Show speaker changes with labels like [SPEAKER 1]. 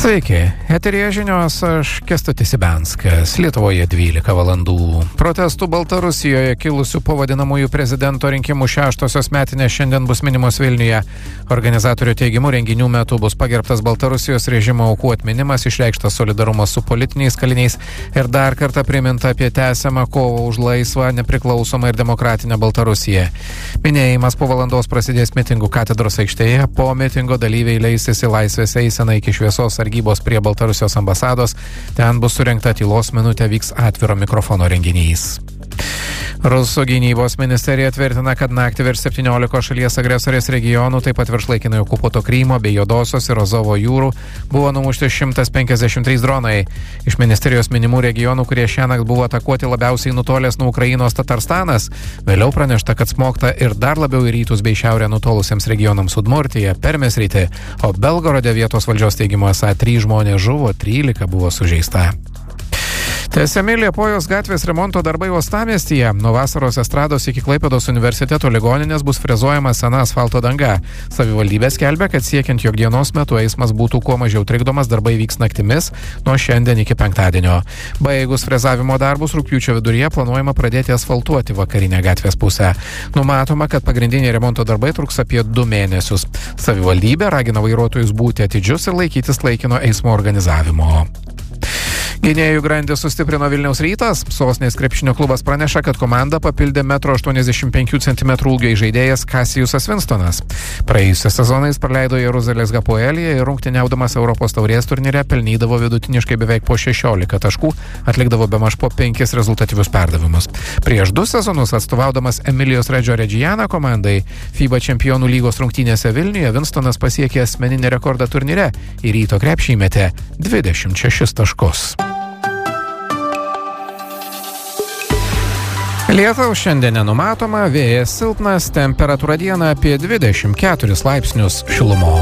[SPEAKER 1] Sveiki, eteryje žinios, aš Kęstutis Ibianskas, Lietuvoje 12 valandų. Protestų Baltarusijoje kilusių po vadinamųjų prezidento rinkimų 6-osios metinės šiandien bus minimos Vilniuje. Organizatorių teigimu renginių metu bus pagerbtas Baltarusijos režimo aukų atminimas, išreikštas solidarumas su politiniais kaliniais ir dar kartą priminta apie tęsiamą kovą už laisvą, nepriklausomą ir demokratinę Baltarusiją. Minėjimas po valandos prasidės mitingų katedros aikštėje, po mitingo dalyviai leisis į laisvės eiseną iki šviesos sargybos prie Baltarusijos ambasados. Ten bus surengta tylos minutė, vyks atviro mikrofono renginys. Rusų gynybos ministerija tvirtina, kad naktį virš 17 šalies agresorės regionų, taip pat virš laikinai okupuoto Krymo bei Juodosios ir Azovo jūrų buvo numušti 153 dronai. Iš ministerijos minimų regionų, kurie šiąnakt buvo atakuoti, labiausiai nutolęs nuo Ukrainos Tatarstanas. Vėliau pranešta, kad smogta ir dar labiau į rytus bei šiaurę nutolusiems regionams Udmurtija, Permės sritį, o Belgorode vietos valdžios teigimu esą 3 žmonės žuvo, 13 buvo sužeista. Tęsiami Liepojos gatvės remonto darbai uostamiestyje. Nuo vasaros estrados iki Klaipėdos universiteto ligoninės bus frezuojama sena asfalto danga. Savivaldybė skelbia, kad siekiant, jog dienos metu eismas būtų kuo mažiau trikdomas, darbai vyks naktimis nuo šiandien iki penktadienio. Baigus frezavimo darbus rugpjūčio viduryje planuojama pradėti asfaltuoti vakarinę gatvės pusę. Numatoma, kad pagrindiniai remonto darbai truks apie 2 mėnesius. Savivaldybė ragina vairuotojus būti atidžius ir laikytis laikino eismo organizavimo. Gynėjų grandį sustiprino Vilniaus Rytas. Sostinės krepšinio klubas praneša, kad komanda papildė 1,85 cm ūgio žaidėjas Kasijusas Winstonas. Praėjusią sezoną jis praleido Jeruzalės Hapoelyje ir rungtyniaudamas Europos taurės turnyre pelnydavo vidutiniškai beveik po 16 taškų, atlikdavo bemaž po 5 rezultatyvius perdavimus. Prieš 2 sezonus atstovaudamas Emilijos Redžio Reggiana komandai FIBA čempionų lygos rungtynėse Vilniuje Winstonas pasiekė asmeninį rekordą turnyre. Į Ryto krepšį įmetė 26 taškus. Lietaus šiandien nenumatoma, vėjas silpnas, temperatūra dieną apie 24 laipsnius šilumos.